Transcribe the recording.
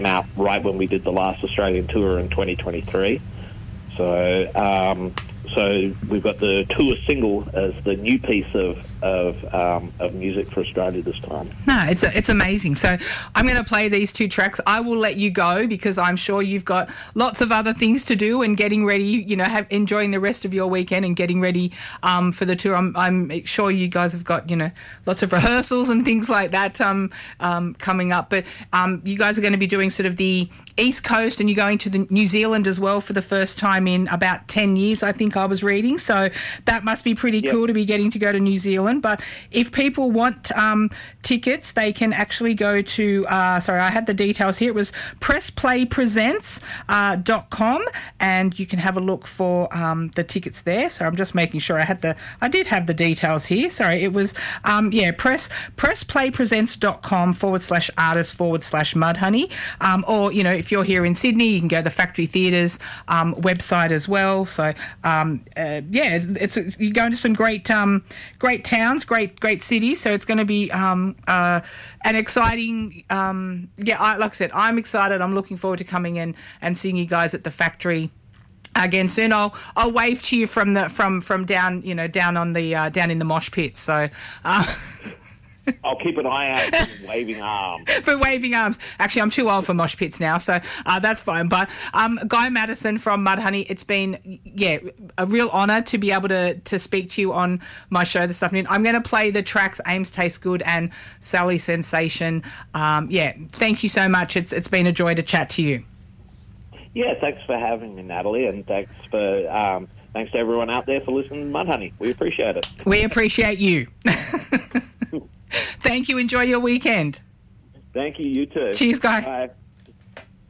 out right when we did the last Australian tour in 2023. So we've got the tour single as the new piece of music for Australia this time. No, it's amazing. So I'm going to play these two tracks. I will let you go because I'm sure you've got lots of other things to do and getting ready, enjoying the rest of your weekend and getting ready for the tour. I'm sure you guys have got, lots of rehearsals and things like that coming up. But you guys are going to be doing sort of the East Coast and you're going to the New Zealand as well for the first time in about 10 years, I think I was reading. So that must be pretty cool to be getting to go to New Zealand. But if people want tickets, they can actually go to, I had the details here. It was pressplaypresents.com and you can have a look for the tickets there. So I'm just making sure I did have the details here. Sorry, it was, pressplaypresents.com/artist/Mudhoney. Or, if you're here in Sydney, you can go to the Factory Theatre's website as well. So, you're going to some great towns, great cities. So it's going to be an exciting. Like I said, I'm excited. I'm looking forward to coming in and seeing you guys at the Factory again soon. I'll wave to you from down on the down in the mosh pit. So. I'll keep an eye out for waving arms. For waving arms. Actually, I'm too old for mosh pits now, so that's fine. But Guy Madison from Mudhoney, it's been, a real honour to be able to speak to you on my show this afternoon. I'm going to play the tracks Ames Taste Good and Sally Sensation. Thank you so much. It's been a joy to chat to you. Yeah, thanks for having me, Natalie, and thanks to everyone out there for listening to Mudhoney. We appreciate it. We appreciate you. Thank you. Enjoy your weekend. Thank you. You too. Cheers, Guy. Bye.